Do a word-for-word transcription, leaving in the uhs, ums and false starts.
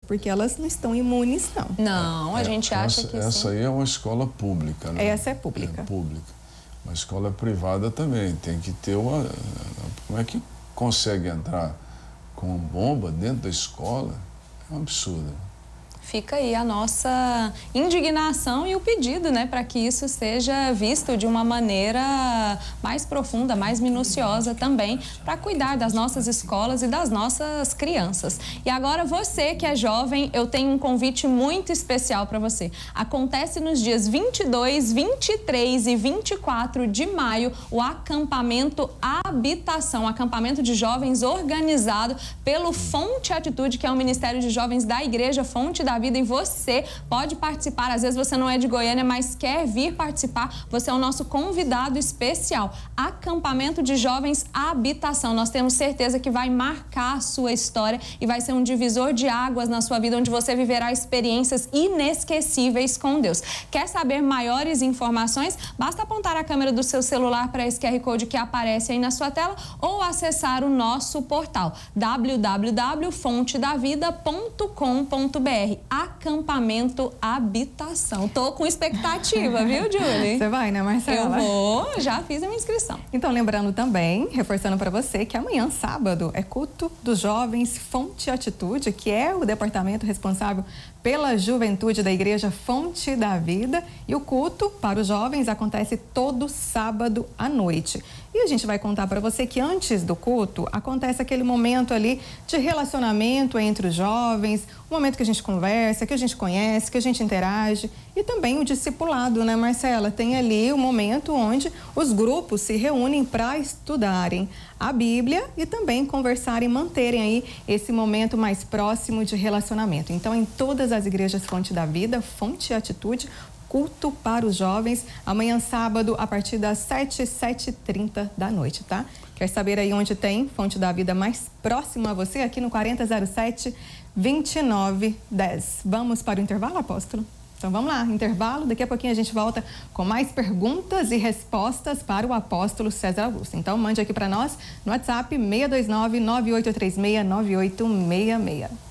porque elas não estão imunes, não. Não, a é, gente essa, acha que essa sim. aí é uma escola pública, né? Essa é pública. É pública. Uma escola privada também tem que ter uma... Como é que consegue entrar com bomba dentro da escola? É um absurdo. Fica aí a nossa indignação e o pedido, né, para que isso seja visto de uma maneira mais profunda, mais minuciosa também, para cuidar das nossas escolas e das nossas crianças. E agora você que é jovem, eu tenho um convite muito especial para você. Acontece nos dias vinte e dois, vinte e três e vinte e quatro de maio o acampamento Habitação, acampamento de jovens organizado pelo Fonte Atitude, que é o Ministério de Jovens da Igreja Fonte da Vida, e você pode participar. Às vezes você não é de Goiânia, mas quer vir participar, você é o nosso convidado especial. Acampamento de Jovens Habitação. Nós temos certeza que vai marcar a sua história e vai ser um divisor de águas na sua vida, onde você viverá experiências inesquecíveis com Deus. Quer saber maiores informações? Basta apontar a câmera do seu celular para esse Q R Code que aparece aí na sua tela ou acessar o nosso portal w w w ponto fonte da vida ponto com ponto b r. Acampamento Habitação. Tô com expectativa, viu, Julie? Você vai, né, Marcela? Eu vou, já fiz a minha inscrição. Então, lembrando também, reforçando para você, que amanhã, sábado, é culto dos jovens Fonte Atitude, que é o departamento responsável pela juventude da Igreja Fonte da Vida. E o culto para os jovens acontece todo sábado à noite. E a gente vai contar para você que antes do culto acontece aquele momento ali de relacionamento entre os jovens, um momento que a gente conversa, que a gente conhece, que a gente interage, e também o discipulado, né, Marcela? Tem ali o momento onde os grupos se reúnem para estudarem a Bíblia e também conversarem, manterem aí esse momento mais próximo de relacionamento. Então, em todas as igrejas Fonte da Vida, Fonte Atitude, culto para os jovens, amanhã sábado, a partir das sete, sete e trinta da noite, tá? Quer saber aí onde tem Fonte da Vida mais próximo a você? Aqui no quarenta zero sete, vinte e nove dez. Vamos para o intervalo, apóstolo? Então vamos lá, intervalo, daqui a pouquinho a gente volta com mais perguntas e respostas para o apóstolo César Augusto. Então mande aqui para nós no WhatsApp seis dois nove, nove oito três seis, nove oito seis seis.